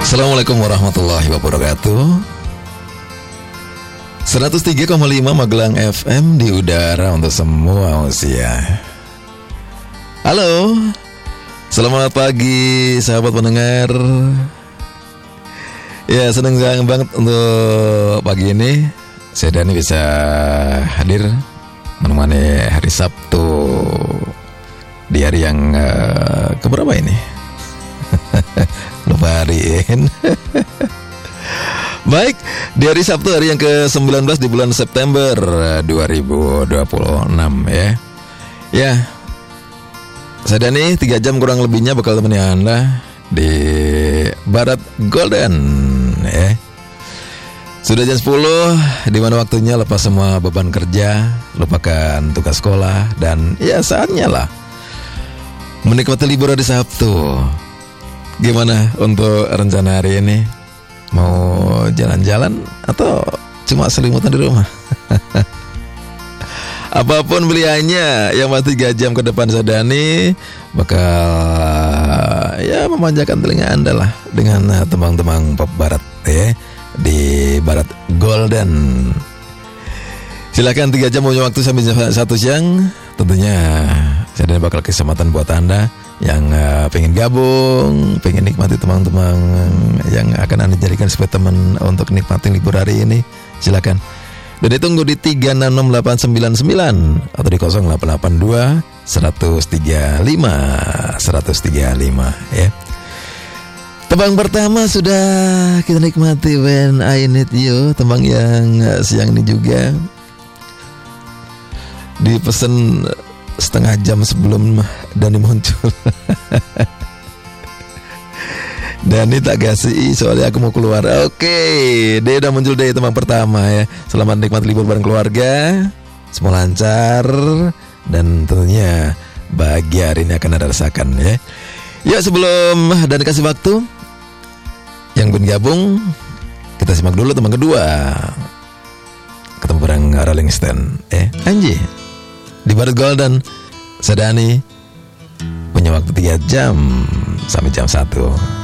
Assalamualaikum warahmatullahi wabarakatuh. 103,5 Magelang FM di udara untuk semua usia. Halo, selamat pagi sahabat pendengar. Ya, senang banget untuk pagi ini saya Dani bisa hadir menemani hari Sabtu di hari yang keberapa ini? Lupa hariin. Baik, di hari Sabtu, hari yang ke-19 di bulan September 2026 ya. Ya, saya Dani 3 jam kurang lebihnya bakal temani Anda di Barat Golden ya. Sudah jam 10, di mana waktunya lepas semua beban kerja, lupakan tugas sekolah, dan ya saatnya lah menikmati libur hari Sabtu. Gimana untuk rencana hari ini? Mau jalan-jalan atau cuma selimutan di rumah? Apapun pilihannya, yang pasti 3 jam ke depan saya Dani bakal ya memanjakan telinga Anda lah dengan tembang-tembang pop barat ya di Barat Golden. Silakan 3 jam punya waktu sampai 1 siang. Tentunya saya Dani bakal kesempatan buat Anda yang pengen gabung, pengen nikmati teman-teman yang akan Anda jadikan sebagai teman untuk nikmati libur hari ini. Silakan. Dan ditunggu di 366899 atau di 0882 135 135 ya. Tembang pertama sudah kita nikmati, When I Need You. Tembang yang siang ini juga dipesan setengah jam sebelum Dani muncul. Dani tak kasih soalnya aku mau keluar. Oke, dia udah muncul dari tembang pertama ya. Selamat nikmati libur bareng keluarga, semua lancar, dan tentunya bahagia hari ini akan ada rasakan ya. Yuk, sebelum Dani kasih waktu yang belum gabung, kita simak dulu tembang kedua. Ketemu bareng Rolling Stone Anji di Barat Golden. Saya Dani punya waktu 3 jam sampai jam 1.